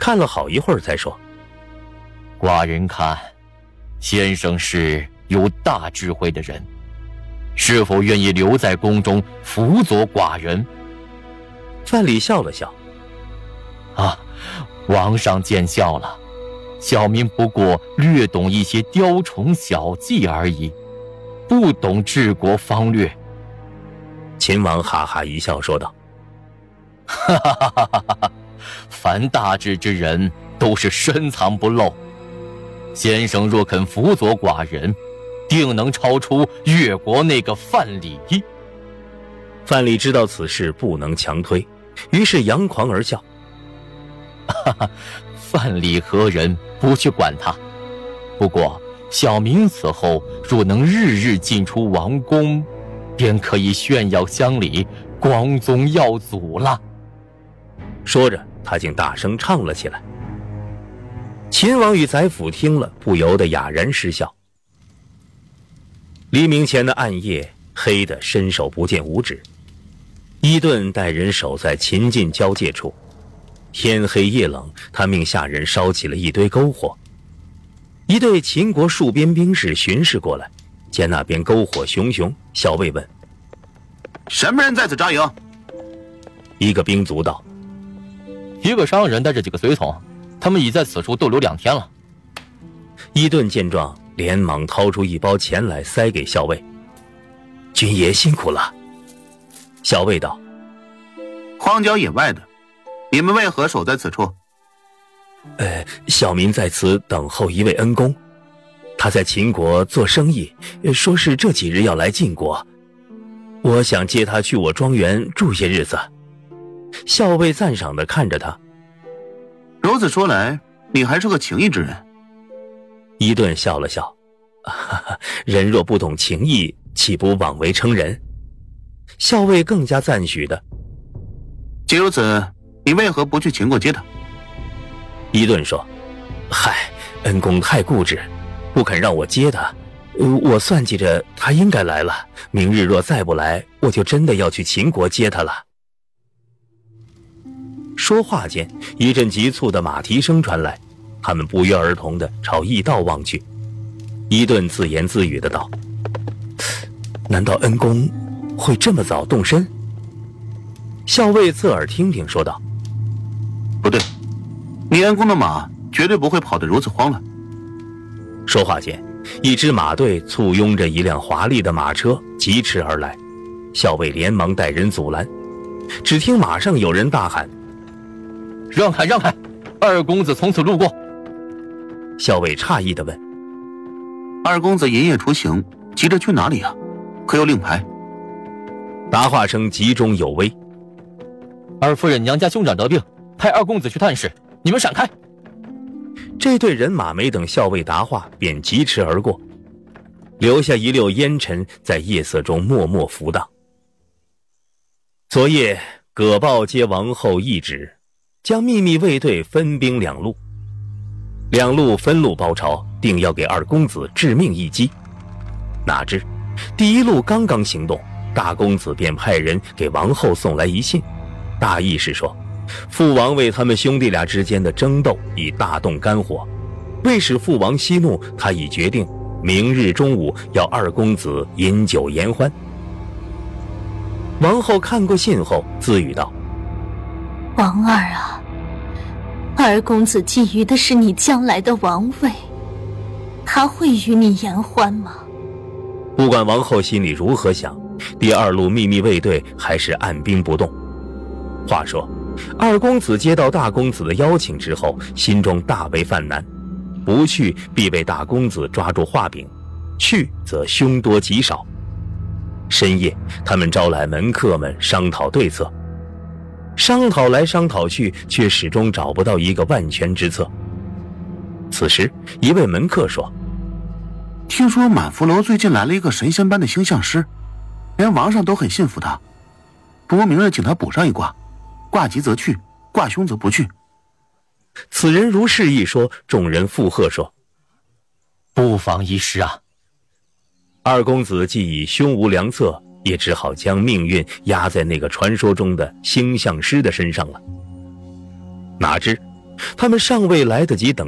看了好一会儿才说： 寡人看，先生是有大智慧的人，是否愿意留在宫中辅佐寡人？ 范蠡笑了笑： 皇上见笑了，小民不过略懂一些雕虫小技而已，不懂治国方略。 秦王哈哈一笑说道： 凡大智之人都是深藏不露，先生若肯辅佐寡人，定能超出越国那个范蠡。 范蠡知道此事不能强推，于是扬狂而笑： 范蠡何人，不去管他。不过小民此后若能日日进出王宫，便可以炫耀乡里，光宗耀祖了。 说着他竟大声唱了起来。秦王与宰辅听了，不由得哑然失笑。黎明前的暗夜黑得伸手不见五指，伊顿带人守在秦晋交界处，天黑夜冷，他命下人烧起了一堆篝火。一队秦国戍边兵士巡视过来，见那边篝火熊熊，校尉问： 什么人在此扎营？ 一个兵卒道： 一个商人带着几个随从，他们已在此处逗留2天了。 伊顿见状，连忙掏出一包钱来塞给校尉：军爷辛苦了。校尉道： 荒郊野外的，你们为何守在此处？ 小民在此等候一位恩公，他在秦国做生意，说是这几日要来晋国，我想接他去我庄园住些日子。校尉赞赏地看着他： 如此说来，你还是个情义之人。 伊顿笑了笑：人若不懂情义，岂不枉为称人？校尉更加赞许的： 既如此，你为何不去秦国接他？ 伊顿说：嗨，恩公太固执，不肯让我接他。我算计着他应该来了，明日若再不来，我就真的要去秦国接他了。说话间，一阵急促的马蹄声传来，他们不约而同地朝驿道望去。伊顿自言自语的道：难道恩公会这么早动身？校尉侧耳听听说道： 不对，你恩公的马绝对不会跑得如此慌乱。 说话间，一支马队簇拥着一辆华丽的马车疾驰而来，校尉连忙带人阻拦。只听马上有人大喊： 让开让开，二公子从此路过。 校尉诧异地问： 二公子一夜出行，急着去哪里啊？可有令牌？ 答话声急中有威： 二夫人娘家兄长得病，派二公子去探视，你们闪开。 这队人马没等校尉答话，便疾驰而过，留下一溜烟尘在夜色中默默浮荡。昨夜葛豹接王后懿旨，将秘密卫队分兵2路，2路分路包抄，定要给二公子致命一击。哪知第一路刚刚行动，大公子便派人给王后送来一信，大意是说父王为他们兄弟俩之间的争斗已大动肝火，为使父王息怒，他已决定明日中午要二公子饮酒言欢。王后看过信后自语道： 王二啊，二公子觊觎的是你将来的王位，他会与你言欢吗？ 不管王后心里如何想，第2路秘密卫队还是按兵不动。话说二公子接到大公子的邀请之后，心中大为犯难，不去必被大公子抓住画柄，去则凶多吉少。深夜他们招来门客们商讨对策，商讨来商讨去，却始终找不到一个万全之策。此时一位门客说： 听说满福楼最近来了一个神仙般的星象师，连王上都很信服他，不如明日请他卜上一卦，卦吉则去，卦凶则不去。 此人如是一说，众人附和说： 不妨一试啊。 二公子既已胸无良策，也只好将命运压在那个传说中的星象师的身上了。哪知他们尚未来得及等